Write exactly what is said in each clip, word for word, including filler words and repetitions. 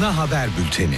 ana haber bülteni.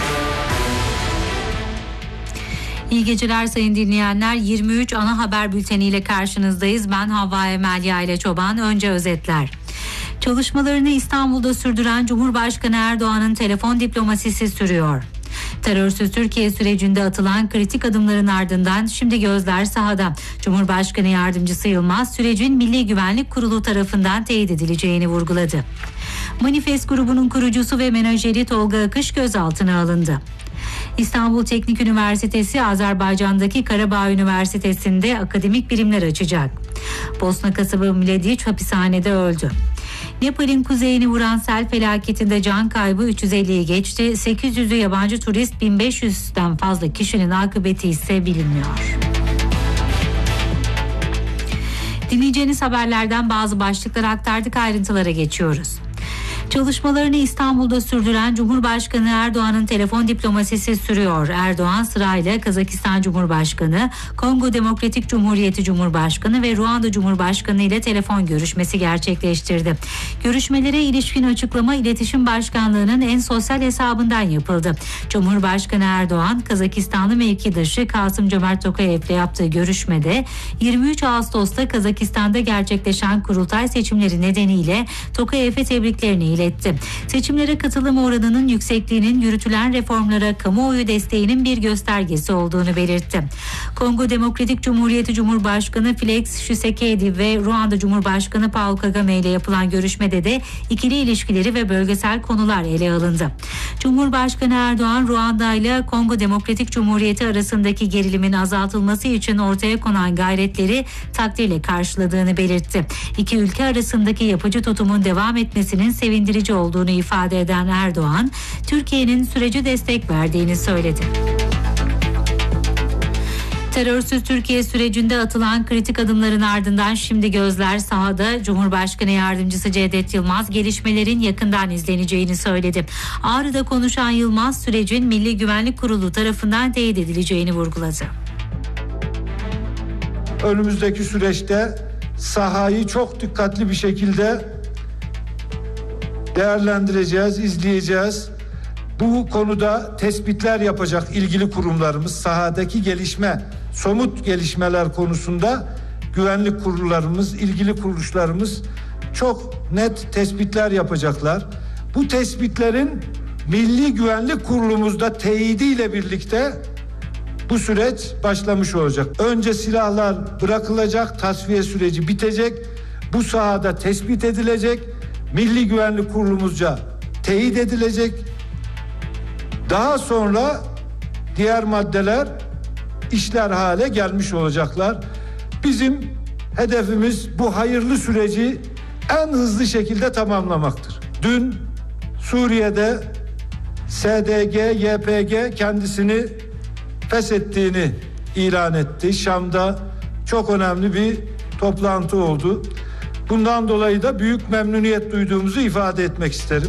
İyi geceler sayın dinleyenler. yirmi üç ana haber bülteniyle karşınızdayız. Ben Havva Emel Yayla Çoban. Önce özetler. Çalışmalarını İstanbul'da sürdüren Cumhurbaşkanı Erdoğan'ın telefon diplomasisi sürüyor. Terörsüz Türkiye sürecinde atılan kritik adımların ardından şimdi gözler sahada. Cumhurbaşkanı Yardımcısı Yılmaz sürecin Milli Güvenlik Kurulu tarafından teyit edileceğini vurguladı. Manifest grubunun kurucusu ve menajeri Tolga Akış gözaltına alındı. İstanbul Teknik Üniversitesi Azerbaycan'daki Karabağ Üniversitesi'nde akademik birimler açacak. Bosna kasabı Mladiç hapishanede öldü. Nepal'in kuzeyini vuran sel felaketinde can kaybı üç yüz elliyi geçti. sekiz yüzü yabancı turist, bin beş yüzden fazla kişinin akıbeti ise bilinmiyor. Dinleyeceğiniz haberlerden bazı başlıkları aktardık, ayrıntılara geçiyoruz. Çalışmalarını İstanbul'da sürdüren Cumhurbaşkanı Erdoğan'ın telefon diplomasisi sürüyor. Erdoğan sırayla Kazakistan Cumhurbaşkanı, Kongo Demokratik Cumhuriyeti Cumhurbaşkanı ve Ruanda Cumhurbaşkanı ile telefon görüşmesi gerçekleştirdi. Görüşmelere ilişkin açıklama İletişim Başkanlığı'nın en sosyal hesabından yapıldı. Cumhurbaşkanı Erdoğan, Kazakistanlı mevkidaşı Kasım-Cömert Tokayev'le yaptığı görüşmede yirmi üç Ağustos'ta Kazakistan'da gerçekleşen kurultay seçimleri nedeniyle Tokayev'e tebriklerini iletti. Seçimlere katılım oranının yüksekliğinin yürütülen reformlara kamuoyu desteğinin bir göstergesi olduğunu belirtti. Kongo Demokratik Cumhuriyeti Cumhurbaşkanı Felix Tshisekedi ve Ruanda Cumhurbaşkanı Paul Kagame ile yapılan görüşmede de ikili ilişkileri ve bölgesel konular ele alındı. Cumhurbaşkanı Erdoğan, Ruanda ile Kongo Demokratik Cumhuriyeti arasındaki gerilimin azaltılması için ortaya konan gayretleri takdirle karşıladığını belirtti. İki ülke arasındaki yapıcı tutumun devam etmesinin sevindirici olduğunu ifade eden Erdoğan, Türkiye'nin sürece destek verdiğini söyledi. Terörsüz Türkiye sürecinde atılan kritik adımların ardından şimdi gözler sahada. Cumhurbaşkanı Yardımcısı Cevdet Yılmaz gelişmelerin yakından izleneceğini söyledi. Ağrı'da konuşan Yılmaz sürecin Milli Güvenlik Kurulu tarafından teyit edileceğini vurguladı. Önümüzdeki süreçte sahayı çok dikkatli bir şekilde değerlendireceğiz, izleyeceğiz. Bu konuda tespitler yapacak ilgili kurumlarımız, sahadaki gelişme, somut gelişmeler konusunda güvenlik kurullarımız, ilgili kuruluşlarımız çok net tespitler yapacaklar. Bu tespitlerin Milli Güvenlik Kurulumuzda teyidiyle birlikte bu süreç başlamış olacak. Önce silahlar bırakılacak, tasfiye süreci bitecek, bu sahada tespit edilecek, Milli Güvenlik Kurulumuzca teyit edilecek. Daha sonra diğer maddeler işler hale gelmiş olacaklar. Bizim hedefimiz bu hayırlı süreci en hızlı şekilde tamamlamaktır. Dün Suriye'de S D G, Y P G kendisini feshettiğini ilan etti. Şam'da çok önemli bir toplantı oldu. Bundan dolayı da büyük memnuniyet duyduğumuzu ifade etmek isterim.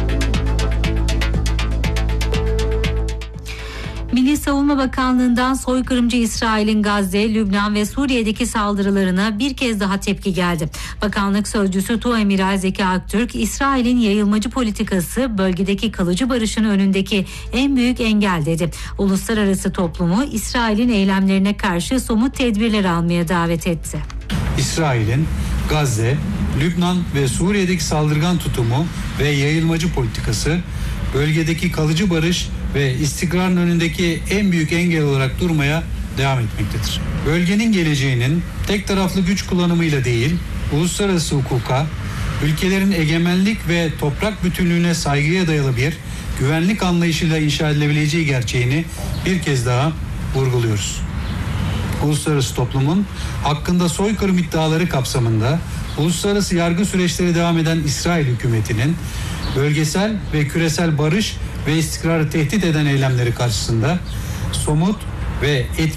Milli Savunma Bakanlığı'ndan soykırımcı İsrail'in Gazze, Lübnan ve Suriye'deki saldırılarına bir kez daha tepki geldi. Bakanlık sözcüsü Tuamiral Zeki Aktürk, İsrail'in yayılmacı politikası bölgedeki kalıcı barışın önündeki en büyük engel dedi. Uluslararası toplumu İsrail'in eylemlerine karşı somut tedbirler almaya davet etti. İsrail'in Gazze, Lübnan ve Suriye'deki saldırgan tutumu ve yayılmacı politikası bölgedeki kalıcı barış ve istikrarın önündeki en büyük engel olarak durmaya devam etmektedir. Bölgenin geleceğinin tek taraflı güç kullanımıyla değil, uluslararası hukuka, ülkelerin egemenlik ve toprak bütünlüğüne saygıya dayalı bir güvenlik anlayışıyla inşa edilebileceği gerçeğini bir kez daha vurguluyoruz. Uluslararası toplumun hakkında soykırım iddiaları kapsamında uluslararası yargı süreçleri devam eden İsrail hükümetinin bölgesel ve küresel barış ve istikrarı tehdit eden eylemleri karşısında somut ve etkili